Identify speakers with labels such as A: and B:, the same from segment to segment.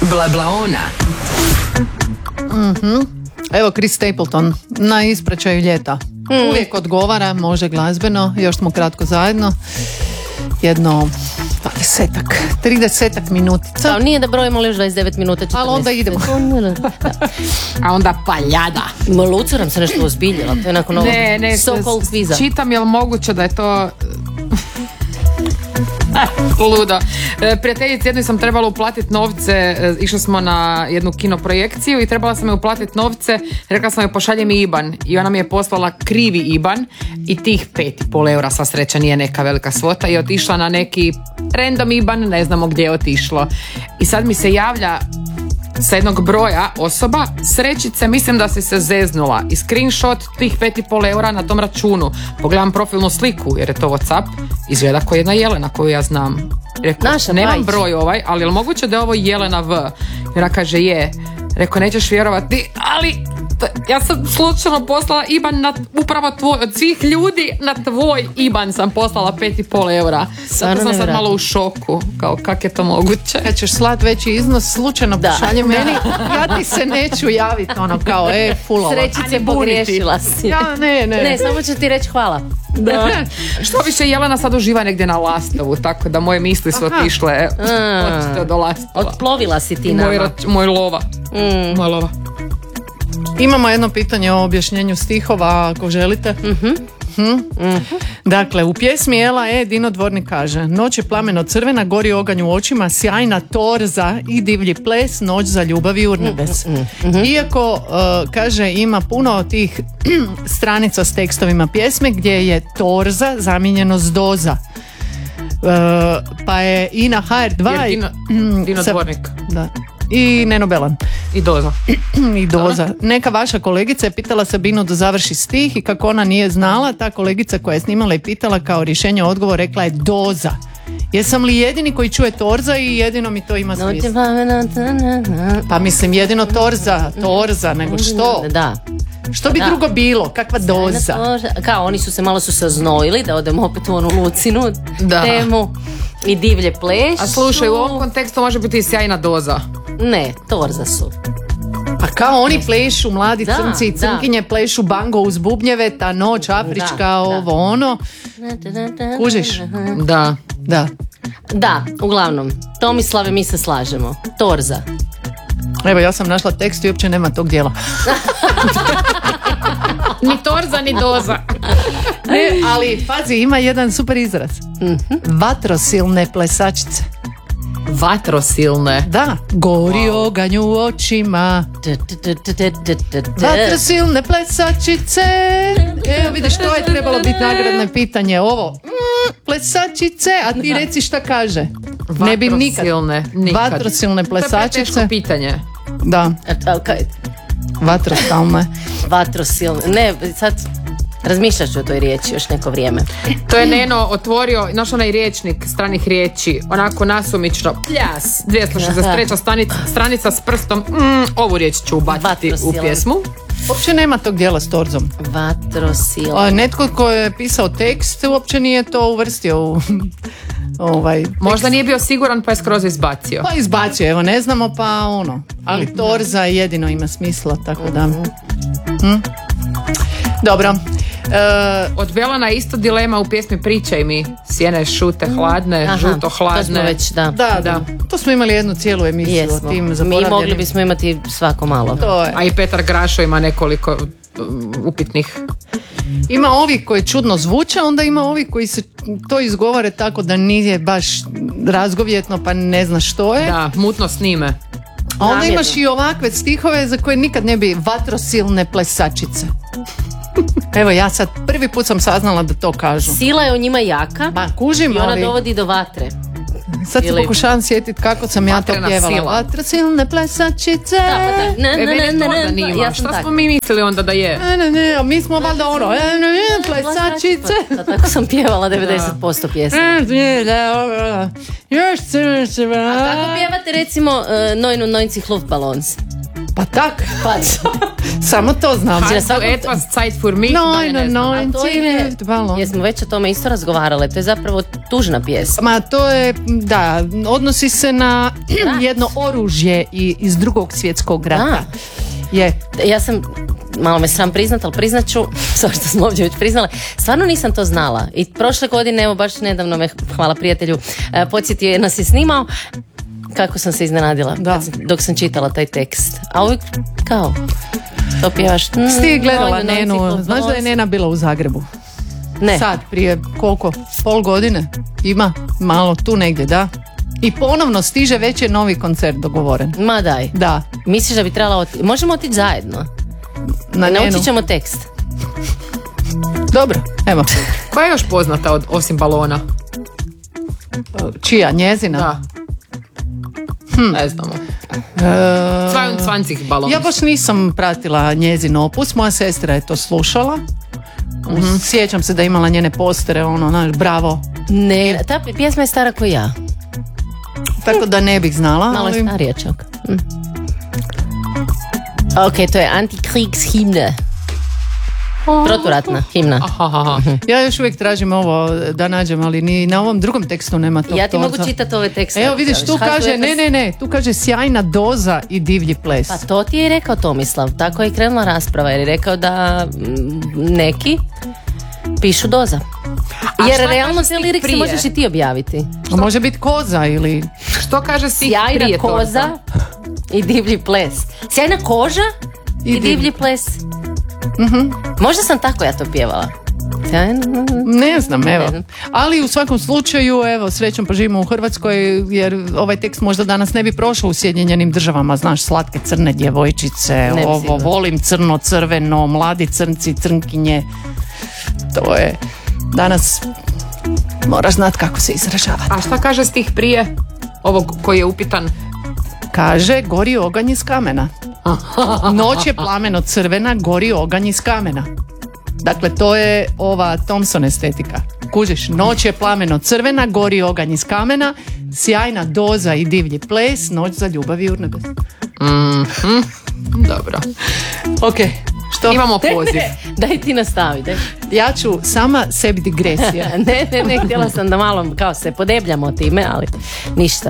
A: Blablaona.
B: Evo Chris Stapleton na ispraćaju ljeta. Uvijek odgovara, može glazbeno, još smo kratko zajedno. Jedno 30 minutica.
C: Kao nije da brojimo li još 29 minuta.
B: Ali onda idemo.
D: A onda paljada.
C: Luciram se nešto ozbiljila. To je nakon ovog so-called kviza.
D: Čitam, je li moguće da je to... ludo. Prijateljici jednoj sam trebala uplatiti novce, išli smo na jednu kinoprojekciju i trebala sam je uplatiti novce, rekla sam joj pošalje mi IBAN i ona mi je poslala krivi IBAN i tih 5,5 eura, sva sreća nije neka velika svota, i otišla na neki random IBAN, ne znamo gdje je otišlo. I sad mi se javlja sa jednog broja osoba, srećice, mislim da si se zeznula, i screenshot tih 5,5 eura na tom računu. Pogledam profilnu sliku, jer je to Whatsapp, izgleda kao jedna Jelena koju ja znam. Rekao, nemam broj ovaj, ali je li moguće da je ovo Jelena V? I ona kaže je. Rekao, nećeš vjerovati, ali ja sam slučajno poslala IBAN na upravo tvoj, od svih ljudi na tvoj IBAN sam poslala 5,5 eura. Zato sam sad malo u šoku, kao kak je to moguće.
B: Kad ćeš slat veći iznos, slučajno pošalje meni, ja ti se neću javiti, ono kao, fulova.
C: Srećice, pogriješila si.
B: Ja, ne,
C: samo ću ti reći hvala.
D: Da. Što više, Jelena sad uživa negdje na Lastovu, tako da moje misli su otišle do Lastova.
C: Otplovila si ti nama.
D: Moj lova. Moja lova.
B: Imamo jedno pitanje o objašnjenju stihova, ako želite. Dakle, u pjesmi Ela Dino Dvornik kaže: noć je plameno crvena, gori oganj u očima, sjajna torza i divlji ples, noć za ljubav i urnebes. Iako, kaže, ima puno tih stranica s tekstovima pjesme gdje je torza zamijenjeno s doza. Pa je i na HR2
D: Dino Dvornik.
B: Da. I Neno Belan.
D: I doza.
B: I doza. Neka vaša kolegica je pitala Sabinu da završi stih i kako ona nije znala, ta kolegica koja je snimala i pitala kao rješenje odgovor rekla je doza. Jesam li jedini koji čuje torza i jedino mi to ima smisla? Pa mislim jedino torza, nego što?
C: Da.
B: Što bi drugo bilo? Kakva doza?
C: Kao oni su se malo saznojili da odemo opet u onu Lucinu temu i divlje plešu.
D: A slušaj, u ovom kontekstu može biti i sjajna doza.
C: Ne, torza su.
B: Pa kao oni plešu, mladi crnci i crnkinje plešu bango uz bubnjeve, ta noć afrička, ono. Kužiš?
C: Da, uglavnom. Tomislave, mi se slažemo. Torza.
B: Evo, ja sam našla tekst i uopće nema tog dijela.
D: Ni torza, ni doza.
B: Ne, ali pazi, ima jedan super izraz. Vatrosilne plesačice.
D: Vatrosilne?
B: Da, gori oganj u očima. Vatrosilne plesačice. Evo vidiš, to je trebalo biti nagradno pitanje. Ovo, plesačice, a ti reci šta kaže. Ne bi nikad. Vatrosilne plesačice.
D: To je preteško pitanje.
B: Da. Vatrosilne.
C: Ne, sad razmišljat ću o toj riječi još neko vrijeme.
D: To je Neno otvorio, naš onaj riječnik stranih riječi, onako nasumično, pljas, 263. stranica s prstom, ovu riječ ću ubaciti u pjesmu.
B: Uopće nema tog dijela s torzom.
C: Vatrosilne.
B: Netko ko je pisao tekst uopće nije to uvrstio u
D: možda nije bio siguran pa je skroz izbacio.
B: Pa izbacio, evo ne znamo pa ono. Ali torza jedino ima smisla, tako da. Dobro.
D: Od Belana isto dilema u pjesmi Pričaj mi. Sjene šute hladne, žuto hladne.
C: To smo već,
B: da. To smo imali jednu cijelu emisiju o tim zaboravljenim.
C: Mi mogli bismo imati svako malo.
D: A i Petar Grašo ima nekoliko upitnih.
B: Ima ovi koji čudno zvuče, onda ima ovi koji se to izgovore tako da nije baš razgovjetno pa ne zna što je.
D: Da, mutno snime.
B: A onda imaš i ovakve stihove za koje nikad ne bi vatrosilne plesačice. Evo ja sad prvi put sam saznala da to kažu.
C: Sila je u njima jaka.
B: Kužim,
C: i ona dovodi do vatre.
B: Sad se pokušavam sjetiti kako sam ja to pjevala. Vatrosilne plesačice.
D: Šta smo mi mislili onda da je?
B: Ne, mi smo valjda ono plesačice.
C: Tako sam pjevala 90% pjesma. A kako pjevate recimo Neun und 90 Luftballons?
B: Pa tak. Samo to znam.
D: Hast du etwas Zeit für mich? Da je ne znam.
C: A to je, jesmo već o tome isto razgovarale, to je zapravo tužna pjesma.
B: Ma to je, da, odnosi se na jedno oružje iz Drugog svjetskog rata. Je.
C: Ja sam, malo me sram priznat, ali priznat ću, što smo ovdje već priznale, stvarno nisam to znala. I prošle godine, evo baš nedavno me, hvala prijatelju, podsjetio je nas je snimao, kako sam se iznenadila dok sam čitala taj tekst. A uvijek kao, to pjevaš.
B: Ti gledala Nenu, znaš da je Nena bila u Zagrebu?
C: Ne.
B: Sad, prije koliko? Pol godine? Ima? Malo tu negdje, da? I ponovno stiže, već je novi koncert dogovoren.
C: Ma daj.
B: Da.
C: Misliš da bi trebala otići? Možemo otići zajedno. Naučit ćemo tekst.
B: Dobro, evo.
D: Koja je još poznata osim balona?
B: Čija? Njezina?
D: Da. Ne znamo. 22 balon.
B: Ja baš nisam pratila njezin opus, moja sestra je to slušala. Sjećam se da je imala njene postere, bravo.
C: Ne, ta pjesma je stara ko ja.
B: Tako da ne bih znala.
C: Malo je starija čak. Ok, to je Antikriegshimne. Proturatna himna.
B: Ja još uvijek tražim ovo da nađem, ali ni na ovom drugom tekstu nema tog.
C: Ja ti mogu čitati ove tekste.
B: Evo vidiš, tu kaže, ne, tu kaže sjajna doza i divlji ples.
C: Pa to ti je rekao Tomislav, tako je krenula rasprava, jer je rekao da neki pišu doza. Jer realno te lirikse možeš i ti objaviti.
B: Može biti koza ili...
D: Što kaže stih
C: sjajna
D: prije
C: koza i divlji ples. Sjajna koža i divlji ples. Možda sam tako ja to pjevala.
B: Ne znam, evo. Ali u svakom slučaju, evo, srećom pa živimo u Hrvatskoj, jer ovaj tekst možda danas ne bi prošao u Sjedinjenim Državama, znaš, slatke crne djevojčice, ovo, volim crno, crveno, mladi crnci, crnkinje. To je danas, moraš znati kako se izražavati.
D: A šta kaže stih prije ovog koji je upitan?
B: Kaže, gori oganj iz kamena. Noć je plameno crvena, gori oganj iz kamena. Dakle, to je ova Thompson estetika. Kužiš, noć je plameno crvena, gori oganj iz kamena, sjajna doza i divlji ples, noć za ljubav i urnebes.
D: Dobro.
B: Ok, što?
D: Imamo poziv.
C: Daj ti nastavi, daj.
B: Ja ću sama sebi digresija.
C: ne, htjela sam da malo kao se podebljamo time, ali ništa.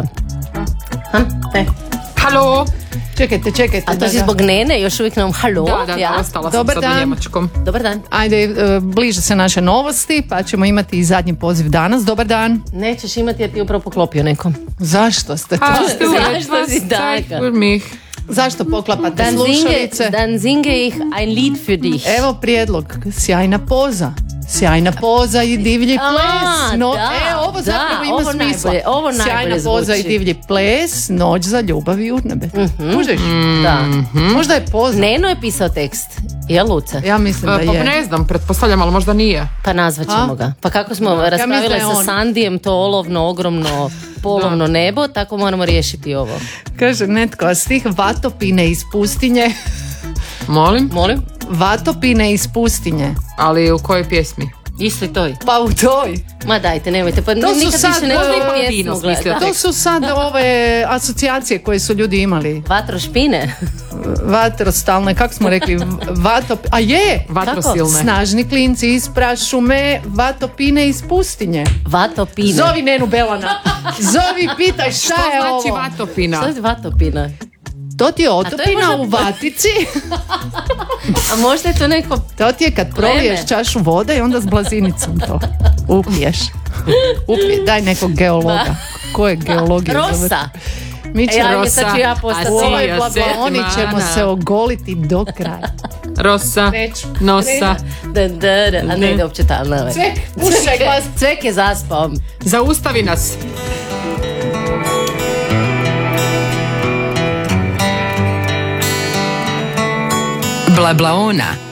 D: Halo.
B: Čekajte.
C: A to si zbog Nene, još uvijek nam halo.
D: Da, ostala sam sad u njemačkom.
C: Dobar dan.
B: Ajde, bliže se naše novosti, pa ćemo imati i zadnji poziv danas. Dobar dan.
C: Nećeš imati jer ti upravo poklopio nekom.
B: Zašto ste to?
C: Zašto si tako?
B: Zašto poklapate slušalice?
C: Dan singe ich ein Lied für dich.
B: Evo prijedlog, sjajna poza. Sjajna poza i divlji ples. Ovo zapravo ima smisla. Sjajna poza i divlji ples, noć za ljubav i urnebe. Kužiš?
C: Da.
B: Možda je poza.
C: Neno je pisao tekst. Je Luce?
B: Ja mislim da je.
D: Pa ne znam, pretpostavljam, ali možda nije.
C: Pa nazvat ćemo ga. Pa kako smo raspravile sa Sandijem to olovno, ogromno, polovno nebo, tako moramo riješiti ovo.
B: Kaže netko, a stih vatopine iz pustinje.
D: Molim?
B: Vatopine iz pustinje.
D: Ali u kojoj pjesmi?
C: Istoj toj.
B: Pa u toj.
C: Ma dajte, nemojte, pa nikad više ne pjesmu gledati.
B: To su sad ove asocijacije koje su ljudi imali.
C: Vatrošpine.
B: Vatrostalne, kako smo rekli, a je!
D: Vatrosilne.
B: Snažni klinci iz prašume, vatopine iz pustinje.
C: Vatopine.
B: Zovi Nenu Belana. Zovi, pitaj šta je ovo.
D: Što znači vatopina?
C: Što je vatopina?
B: To ti je otopina u vatici.
C: A možda je to neko...
B: To ti je kad proliješ čašu vode i onda s blazinicom to upiješ. Daj nekog geologa. Ko je geologija?
C: Rosa.
B: Mi ćemo
C: Rosa.
B: U ovoj blabaoni ćemo se ogoliti do kraja.
D: Rosa. Nosa.
C: A ne ide uopće tamo.
B: Cvek, pušaj glas.
C: Cvek je zaspao.
D: Zaustavi nas.
A: Blablaona.